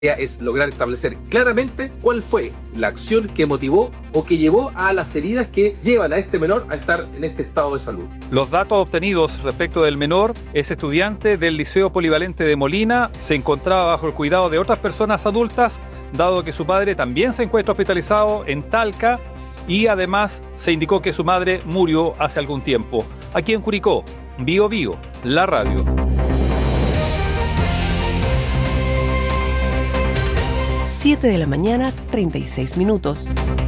es lograr establecer claramente cuál fue la acción que motivó o que llevó a las heridas que llevan a este menor a estar en este estado de salud. Los datos obtenidos respecto del menor es estudiante del Liceo Polivalente de Molina, se encontraba bajo el cuidado de otras personas adultas, dado que su padre también se encuentra hospitalizado en Talca y además se indicó que su madre murió hace algún tiempo. Aquí en Curicó, Bío Bío, la radio. 7 de la mañana, 36 minutos.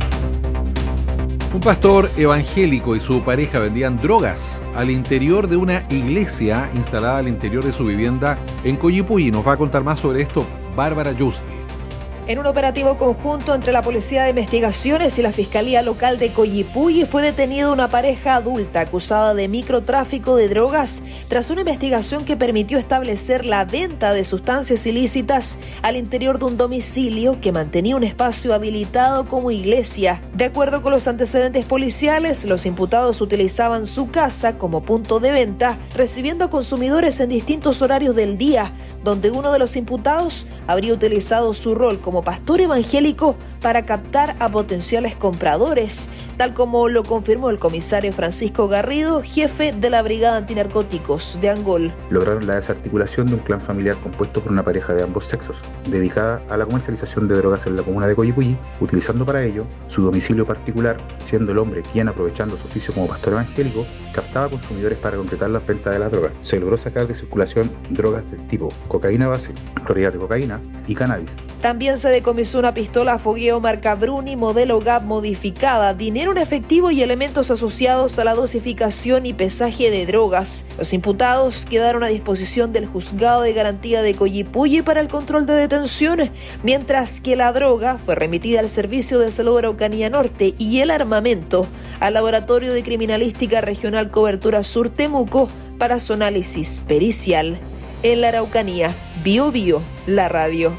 Un pastor evangélico y su pareja vendían drogas al interior de una iglesia instalada al interior de su vivienda en Coyipulli. Nos va a contar más sobre esto Bárbara Yusti. En un operativo conjunto entre la Policía de Investigaciones y la Fiscalía Local de Coyipulli fue detenida una pareja adulta acusada de microtráfico de drogas tras una investigación que permitió establecer la venta de sustancias ilícitas al interior de un domicilio que mantenía un espacio habilitado como iglesia. De acuerdo con los antecedentes policiales, los imputados utilizaban su casa como punto de venta, recibiendo a consumidores en distintos horarios del día, donde uno de los imputados habría utilizado su rol como pastor evangélico para captar a potenciales compradores, tal como lo confirmó el comisario Francisco Garrido, jefe de la Brigada Antinarcóticos de Angol. Lograron la desarticulación de un clan familiar compuesto por una pareja de ambos sexos, dedicada a la comercialización de drogas en la comuna de Coyipulli, utilizando para ello su domicilio particular, siendo el hombre quien, aprovechando su oficio como pastor evangélico, captaba a consumidores para concretar la venta de la droga. Se logró sacar de circulación drogas del tipo cocaína base, clorhidrato de cocaína y cannabis. También se decomisó una pistola fogueo marca Bruni modelo GAP modificada, dinero en efectivo y elementos asociados a la dosificación y pesaje de drogas. Los imputados quedaron a disposición del Juzgado de Garantía de Coyipulli para el control de detención, mientras que la droga fue remitida al Servicio de Salud Araucanía Norte y el armamento al Laboratorio de Criminalística Regional Cobertura Sur Temuco para su análisis pericial. En la Araucanía, Bío Bío, la radio.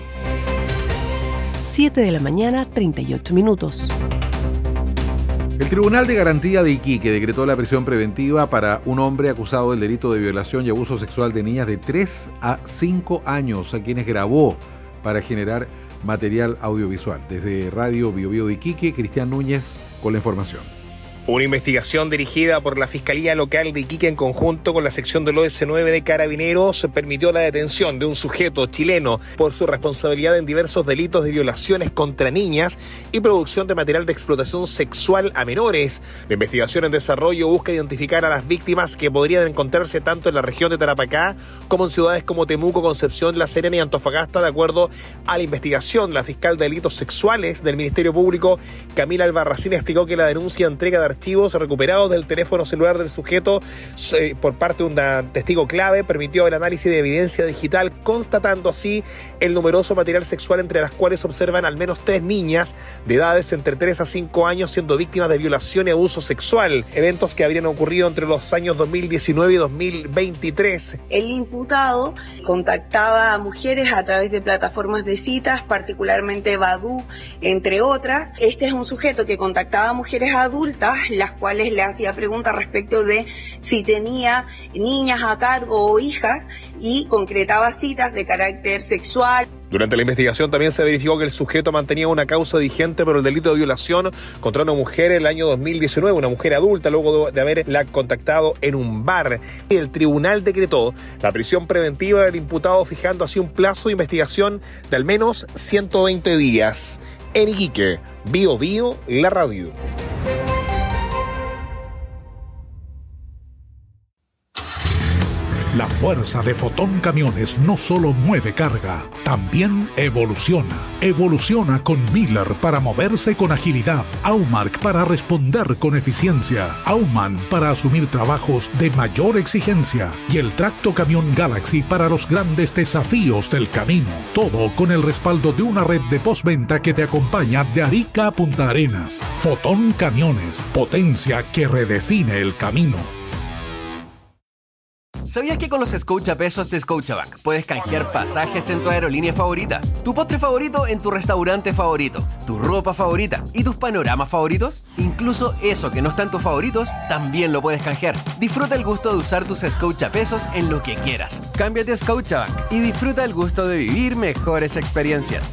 7 de la mañana, 38 minutos. El Tribunal de Garantía de Iquique decretó la prisión preventiva para un hombre acusado del delito de violación y abuso sexual de niñas de 3 a 5 años, a quienes grabó para generar material audiovisual. Desde Radio Bío Bío de Iquique, Cristian Núñez con la información. Una investigación dirigida por la Fiscalía Local de Iquique en conjunto con la sección del OS9 de Carabineros permitió la detención de un sujeto chileno por su responsabilidad en diversos delitos de violaciones contra niñas y producción de material de explotación sexual a menores. La investigación en desarrollo busca identificar a las víctimas que podrían encontrarse tanto en la región de Tarapacá como en ciudades como Temuco, Concepción, La Serena y Antofagasta. De acuerdo a la investigación, la fiscal de delitos sexuales del Ministerio Público, Camila Albarracín, explicó que la denuncia entrega de archivos recuperados del teléfono celular del sujeto por parte de un testigo clave permitió el análisis de evidencia digital, constatando así el numeroso material sexual, entre las cuales se observan al menos 3 niñas de edades entre 3 a 5 años siendo víctimas de violación y abuso sexual, eventos que habrían ocurrido entre los años 2019 y 2023. El imputado contactaba a mujeres a través de plataformas de citas, particularmente Badoo, entre otras. Este es un sujeto que contactaba a mujeres adultas, las cuales le hacía preguntas respecto de si tenía niñas a cargo o hijas y concretaba citas de carácter sexual. Durante la investigación también se verificó que el sujeto mantenía una causa vigente por el delito de violación contra una mujer en el año 2019, una mujer adulta, luego de haberla contactado en un bar. El tribunal decretó la prisión preventiva del imputado, fijando así un plazo de investigación de al menos 120 días. En Iquique, Bío Bío, la radio. La fuerza de Fotón Camiones no solo mueve carga, también evoluciona. Evoluciona con Miller para moverse con agilidad, Aumark para responder con eficiencia, Auman para asumir trabajos de mayor exigencia y el Tracto Camión Galaxy para los grandes desafíos del camino. Todo con el respaldo de una red de postventa que te acompaña de Arica a Punta Arenas. Fotón Camiones, potencia que redefine el camino. ¿Sabías que con los Scotiapesos de Scotiabank puedes canjear pasajes en tu aerolínea favorita, tu postre favorito en tu restaurante favorito, tu ropa favorita y tus panoramas favoritos? Incluso eso que no está en tus favoritos, también lo puedes canjear. Disfruta el gusto de usar tus Scotiapesos en lo que quieras. Cámbiate a Scotiabank y disfruta el gusto de vivir mejores experiencias.